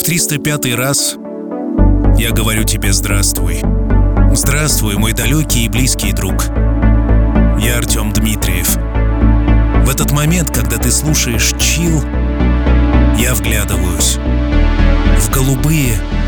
305-й раз я говорю тебе здравствуй. Здравствуй, мой далекий и близкий друг. Я Артем Дмитриев. В этот момент, когда ты слушаешь чил, я вглядываюсь в голубые